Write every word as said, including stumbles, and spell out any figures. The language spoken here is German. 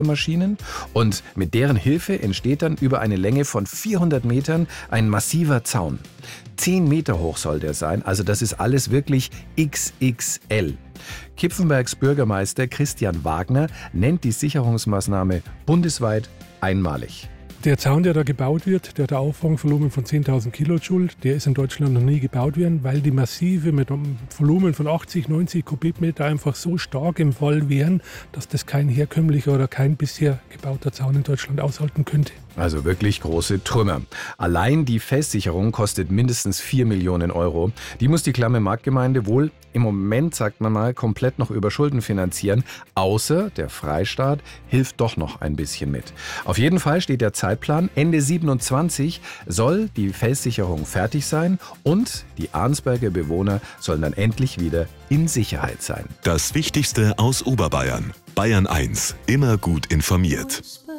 Maschinen und mit deren Hilfe entsteht dann über eine Länge von vierhundert Metern ein massiver Zaun. Zehn Meter hoch soll der sein, also das ist alles wirklich X X L. Kipfenbergs Bürgermeister Christian Wagner nennt die Sicherungsmaßnahme bundesweit einmalig. Der Zaun, der da gebaut wird, der hat ein Auffangvolumen von zehntausend Kilojoule, der ist in Deutschland noch nie gebaut worden, weil die Massive mit einem Volumen von achtzig, neunzig Kubikmeter einfach so stark im Fall wären, dass das kein herkömmlicher oder kein bisher gebauter Zaun in Deutschland aushalten könnte. Also wirklich große Trümmer. Allein die Festsicherung kostet mindestens vier Millionen Euro. Die muss die klamme Marktgemeinde wohl im Moment, sagt man mal, komplett noch über Schulden finanzieren. Außer der Freistaat hilft doch noch ein bisschen mit. Auf jeden Fall steht der Zeitplan. Ende siebenundzwanzig soll die Festsicherung fertig sein und die Arnsberger Bewohner sollen dann endlich wieder in Sicherheit sein. Das Wichtigste aus Oberbayern. Bayern eins. Immer gut informiert.